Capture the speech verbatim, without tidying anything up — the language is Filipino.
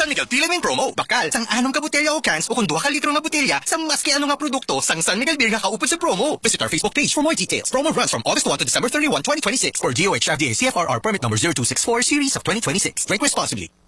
San Miguel Philippine Promo. Bakal, sang anong ka botelya o cans o kung duha ka litro nga botelya, sa maski ano nga produkto, sang San Miguel Beer nga kaupod sa promo. Visit our Facebook page for more details. Promo runs from August first to December thirty-first, twenty twenty-six for D O H F D A C F R R permit number zero two six four series of twenty twenty-six. Drink responsibly.